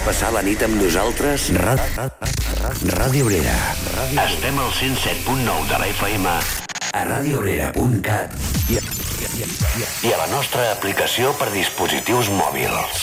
passar la nit amb nosaltres? Ràdio Obrera. Estem al 107.9 de la FM a radioobrera.cat i a la nostra aplicació per dispositius mòbils.